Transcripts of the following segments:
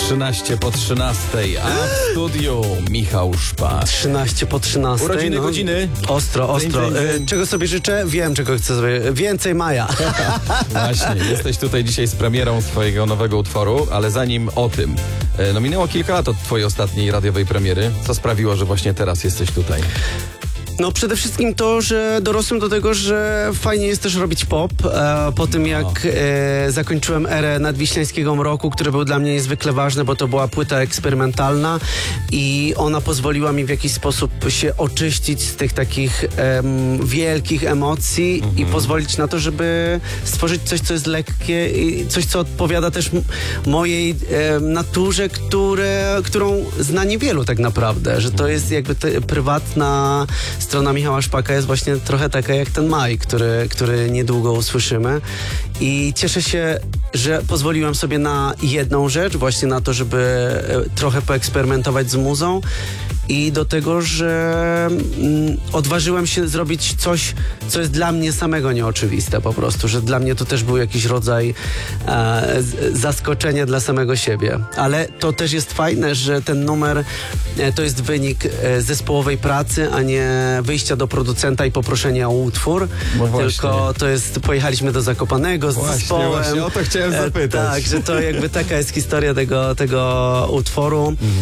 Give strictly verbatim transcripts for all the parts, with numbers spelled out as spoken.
trzynaście po trzynastej, a w studiu Michał Szpak. trzynaście po trzynastej. Urodziny, no. godziny. Ostro, ostro. Dzień, dzień, dzień. E, czego sobie życzę? Wiem, czego chcę sobie. Więcej Maja. Właśnie, jesteś tutaj dzisiaj z premierą swojego nowego utworu, ale zanim o tym, e, no minęło kilka lat od twojej ostatniej radiowej premiery. Co sprawiło, że właśnie teraz jesteś tutaj? No przede wszystkim to, że dorosłem do tego, że fajnie jest też robić pop. E, po tym jak e, zakończyłem erę Nadwiślańskiego Mroku, który był dla mnie niezwykle ważny, bo to była płyta eksperymentalna i ona pozwoliła mi w jakiś sposób się oczyścić z tych takich em, wielkich emocji mhm. i pozwolić na to, żeby stworzyć coś, co jest lekkie i coś, co odpowiada też m- mojej e, naturze, które, którą zna niewielu tak naprawdę, że to jest jakby te, prywatna strona Michała Szpaka jest właśnie trochę taka jak ten Maj, który, który niedługo usłyszymy i cieszę się, że pozwoliłem sobie na jedną rzecz, właśnie na to, żeby trochę poeksperymentować z muzą i do tego, że mm, odważyłem się zrobić coś, co jest dla mnie samego nieoczywiste po prostu, że dla mnie to też był jakiś rodzaj e, zaskoczenia dla samego siebie. Ale to też jest fajne, że ten numer e, to jest wynik e, zespołowej pracy, a nie wyjścia do producenta i poproszenia o utwór, no tylko to jest, pojechaliśmy do Zakopanego z właśnie, zespołem. Właśnie, o to chciałem zapytać. E, tak, że to jakby taka jest historia tego, tego utworu. Mhm.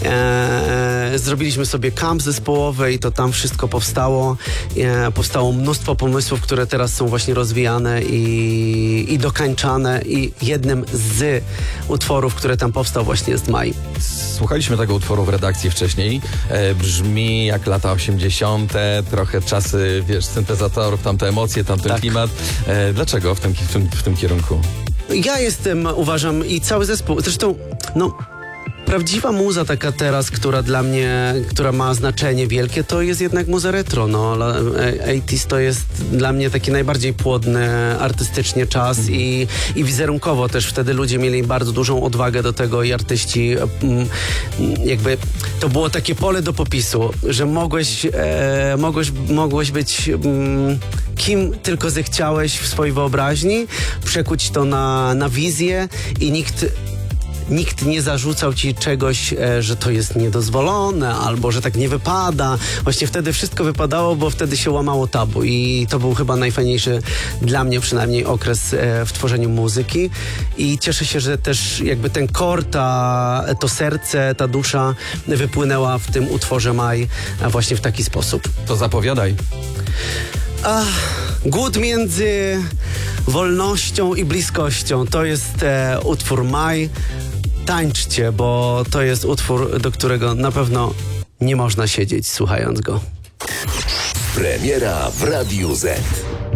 E, e, Zrobiliśmy sobie kamp zespołowy i to tam wszystko powstało. E, powstało mnóstwo pomysłów, które teraz są właśnie rozwijane i, i dokańczane i jednym z utworów, które tam powstał właśnie jest Maj. Słuchaliśmy tego utworu w redakcji wcześniej. E, brzmi jak lata osiemdziesiąte, trochę czasy, wiesz, syntezatorów, tamte emocje, tamten tak. klimat. E, dlaczego w tym, w, tym, w tym kierunku? Ja jestem, uważam, i cały zespół, zresztą, no... Prawdziwa muza taka teraz, która dla mnie, która ma znaczenie wielkie, to jest jednak muza retro. No. osiemdziesiąte to jest dla mnie taki najbardziej płodny artystycznie czas mm. i, i wizerunkowo też wtedy ludzie mieli bardzo dużą odwagę do tego i artyści mm, jakby to było takie pole do popisu, że mogłeś, e, mogłeś, mogłeś być mm, kim tylko zechciałeś w swojej wyobraźni, przekuć to na, na wizję i nikt Nikt nie zarzucał ci czegoś, e, że to jest niedozwolone albo że tak nie wypada. Właśnie wtedy wszystko wypadało, bo wtedy się łamało tabu i to był chyba najfajniejszy dla mnie przynajmniej okres e, w tworzeniu muzyki i cieszę się, że też jakby ten core, ta, to serce, ta dusza wypłynęła w tym utworze Maj właśnie w taki sposób. To zapowiadaj. Ach, głód między wolnością i bliskością. To jest e, utwór Maj. Tańczcie, bo to jest utwór, do którego na pewno nie można siedzieć słuchając go. Premiera w Radiu Z.